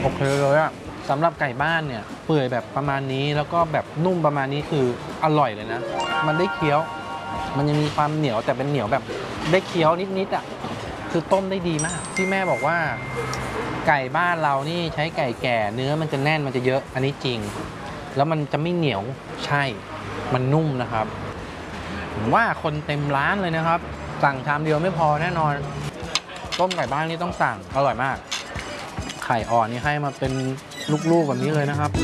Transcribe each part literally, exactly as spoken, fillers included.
โอเคเลยอะสำหรับไก่บ้านเนี่ยเปื่อยแบบประมาณนี้แล้วก็แบบนุ่มประมาณนี้คืออร่อยเลยนะมันได้เคี้ยวมันยังมีความเหนียวแต่เป็นเหนียวแบบได้เคี้ยวนิดๆอ่ะคือต้มได้ดีมากที่แม่บอกว่าไก่บ้านเรานี่ใช้ไก่แก่เนื้อมันจะแน่นมันจะเยอะอันนี้จริงแล้วมันจะไม่เหนียวใช่มันนุ่มนะครับผมว่าคนเต็มร้านเลยนะครับสั่งชามเดียวไม่พอแน่นอนต้มไก่บ้านนี่ต้องสั่งอร่อยมากไข่อ่อนนี่ให้มาเป็นลูกๆแบบนี้เลยนะครับ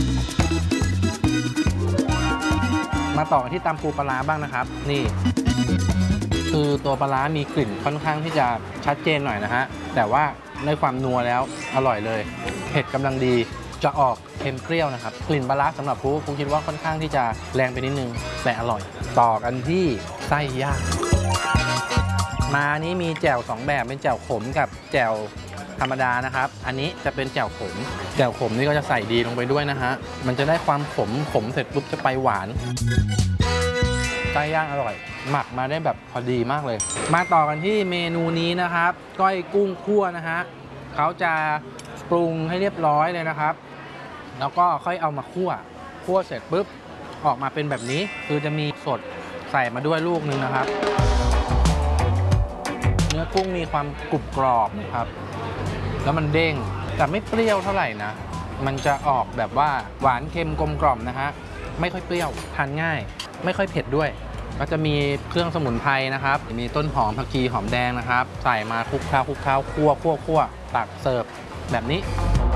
มาต่อกันที่ตำปูปลาร้าบ้างนะครับนี่คือตัวปลาร้ามีกลิ่นค่อนข้างที่จะชัดเจนหน่อยนะฮะแต่ว่าในความนัวแล้วอร่อยเลยเผ็ดกำลังดีจะออกเค็มเปรี้ยวนะครับกลิ่นปลาร้าสำหรับผู้ผู้คิดว่าค่อนข้างที่จะแรงไปนิดนึงแต่อร่อยต่อกันที่ไส้ย่างมานี้มีแจ่วสองแบบเป็นแจ่วขมกับแจ่วธรรมดานะครับอันนี้จะเป็นแจ่วขมแจ่วขมนี่ก็จะใส่ดีลงไปด้วยนะฮะมันจะได้ความขมขมเสร็จปุ๊บจะไปหวานไส้ย่างอร่อยหมักมาได้แบบพอดีมากเลยมาต่อกันที่เมนูนี้นะครับก้อยกุ้งคั่วนะฮะเขาจะปรุงให้เรียบร้อยเลยนะครับแล้วก็ค่อยเอามาคั่วคั่วเสร็จปุ๊บออกมาเป็นแบบนี้คือจะมีสดใส่มาด้วยลูกนึงนะครับเนื้อกุ้งมีความกรุบกรอบนะครับแล้วมันเด้งแต่ไม่เปรี้ยวเท่าไหร่นะมันจะออกแบบว่าหวานเค็มกลมกล่อมนะฮะไม่ค่อยเปรี้ยวทานง่ายไม่ค่อยเผ็ดด้วยก็จะมีเครื่องสมุนไพรนะครับมีต้นหอมผักชีหอมแดงนะครับใส่มาคลุกเคล้าคลุกเคล้าคั่วคั่วคั่วตักเสิร์ฟแบบนี้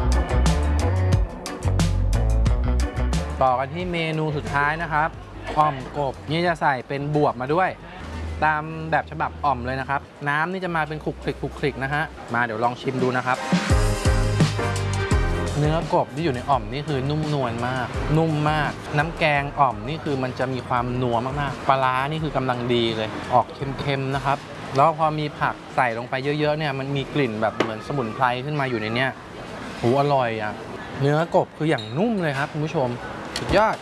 ต่อกันที่เมนูสุดท้ายนะครับอ่อมกบนี่จะใส่เป็นบวบมาด้วยตามแบบฉบับอ่อมเลยนะครับน้ำนี่จะมาเป็นคลุกคลิกคลุกคลิกนะฮะมาเดี๋ยวลองชิมดูนะครับเนื้อกบที่อยู่ในอ่อมนี่คือนุ่มนวลมากนุ่มมากน้ำแกงอ่อมนี่คือมันจะมีความนัวมากๆปลาร้านี่คือกำลังดีเลยออกเค็มๆนะครับแล้วพอมีผักใส่ลงไปเยอะๆเนี่ยมันมีกลิ่นแบบเหมือนสมุนไพรขึ้นมาอยู่ในเนี้ยโหอร่อยอ่ะเนื้อกบคืออย่างนุ่มเลยครับคุณผู้ชมสุดยอด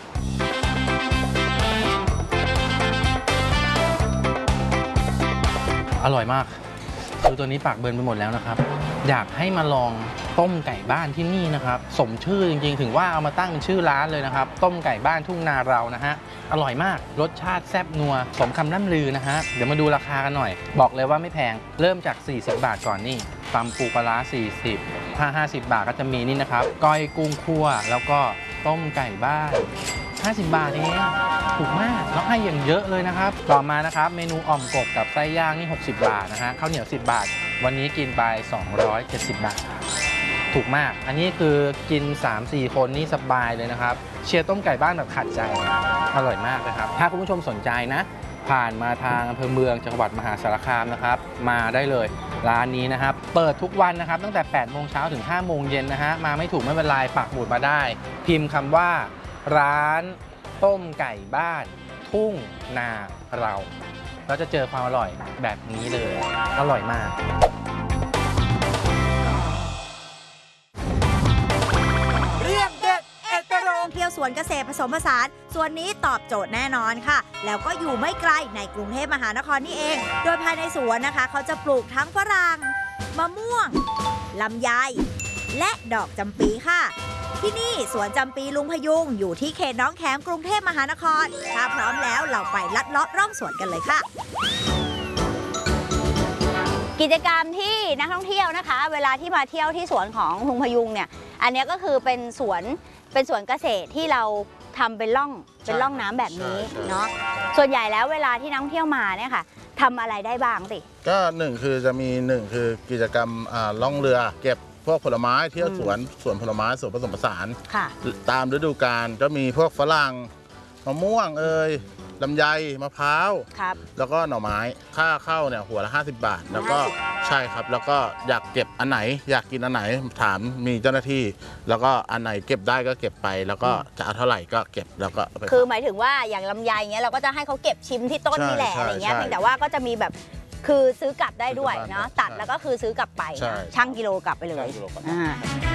อร่อยมากคือตัวนี้ปากเบิร์นไปหมดแล้วนะครับอยากให้มาลองต้มไก่บ้านที่นี่นะครับสมชื่อจริงๆถึงว่าเอามาตั้งเป็นชื่อร้านเลยนะครับต้มไก่บ้านทุ่งนาเรานะฮะอร่อยมากรสชาติแซ่บนัวสมคำล่ำลือนะฮะเดี๋ยวมาดูราคากันหน่อยบอกเลยว่าไม่แพงเริ่มจากสี่สิบบาทก่อนนี่ตำปูปลาร้าสี่สิบถ้าห้าสิบบาทก็จะมีนี่นะครับก้อยกุ้งคั่วแล้วก็ต้มไก่บ้านห้าสิบบาทเองถูกมากแล้วให้อย่างเยอะเลยนะครับต่อมานะครับเมนูอ่อมกบกับไส้ย่างนี่หกสิบบาทนะฮะข้าวเหนียวสิบบาทวันนี้กินไปสองร้อยเจ็ดสิบบาทถูกมากอันนี้คือกิน สามสี่ คนนี่สบายเลยนะครับเชียร์ต้มไก่บ้านแบบขัดใจอร่อยมากนะครับถ้าคุณผู้ชมสนใจนะผ่านมาทางอำเภอเมืองจังหวัดมหาสารคามนะครับมาได้เลยร้านนี้นะครับเปิดทุกวันนะครับตั้งแต่แปดโมงเช้าถึงห้าโมงเย็นนะฮะมาไม่ถูกไม่เป็นไรปักหมุดมาได้พิมพ์คำว่าร้านต้มไก่บ้านทุ่งนาเราเราจะเจอความอร่อยแบบนี้เลยอร่อยมากเรื่องเด็ดเอ็ดโรงเที่ยวสวนเกษตรผสมผสานส่วนนี้ตอบโจทย์แน่นอนค่ะแล้วก็อยู่ไม่ไกลในกรุงเทพมหานครนี่เองโดยภายในสวนนะคะเขาจะปลูกทั้งฝรั่งมะม่วงลำไยและดอกจำปีค่ะที่นี่สวนจำปีลุงพยุงอยู่ที่เขตน้องแขมกรุงเทพมหานครถ้าพร้อมแล้วเราไปลัดเลาะร่องสวนกันเลยค่ะกิจกรรมที่นักท่องเที่ยวนะคะเวลาที่มาเที่ยวที่สวนของลุงพยุงเนี่ยอันนี้ก็คือเป็นสวนเป็นสวนเกษตรที่เราทำเป็นร่องเป็นร่องน้ำแบบนี้เนาะส่วนใหญ่แล้วเวลาที่นักท่องเที่ยวมาเนี่ยค่ะทำอะไรได้บ้างสิก็หนึ่งคือจะมีหนึ่งคือกิจกรรมล่องเรือเก็บพวกผลไม้เที่ยวสวนสวนผลไม้สวนผสมผสานตามฤดูกาลก็มีพวกฝรั่งมะม่วงเอ่ยลำไยมะพร้าวแล้วก็หน่อไม้ค่าเข้าเนี่ยหัวละห้าสิบบาทแล้วก็ใช่ครับแล้วก็อยากเก็บอันไหนอยากกินอันไหนถามมีเจ้าหน้าที่แล้วก็อันไหนเก็บได้ก็เก็บไปแล้วก็จะเอาเท่าไหร่ก็เก็บแล้วก็คือหมายถึงว่าอย่างลำไยเงี้ยเราก็จะให้เขาเก็บชิมที่ต้นนี่แหละอะไรเงี้ยเพียงแต่ว่าก็จะมีแบบคือซื้อกลับได้ด้วยเนาะตัดแล้วก็คือซื้อกลับไปชั่งกิโลกลับไปเลย